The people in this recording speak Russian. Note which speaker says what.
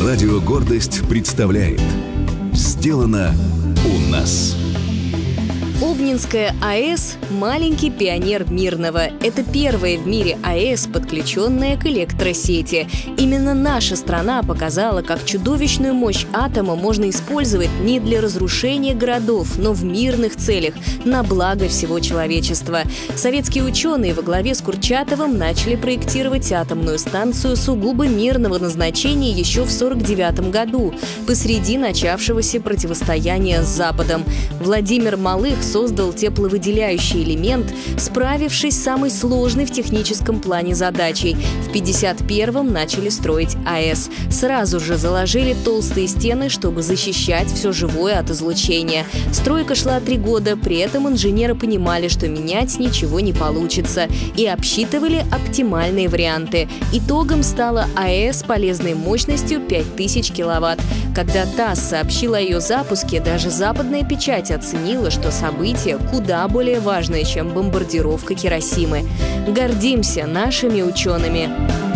Speaker 1: Радио «Гордость» представляет «Сделано у нас».
Speaker 2: Обнинская АЭС – маленький пионер Мирного. Это первая в мире АЭС, подключенная к электросети. Именно наша страна показала, как чудовищную мощь атома можно использовать не для разрушения городов, но в мирных целях, на благо всего человечества. Советские ученые во главе с Курчатовым начали проектировать атомную станцию сугубо мирного назначения еще в 1949 году, посреди начавшегося противостояния с Западом. Владимир Малых создал тепловыделяющий элемент, справившись с самой сложной в техническом плане задачей. В 1951-м начали строить АЭС. Сразу же заложили толстые стены, чтобы защищать все живое от излучения. Стройка шла 3 года, при этом инженеры понимали, что менять ничего не получится, и обсчитывали оптимальные варианты. Итогом стала АЭС полезной мощностью 5000 киловатт. Когда ТАСС сообщила о ее запуске, даже западная печать оценила, что событие куда более важное, чем бомбардировка Хиросимы. Гордимся нашими учеными.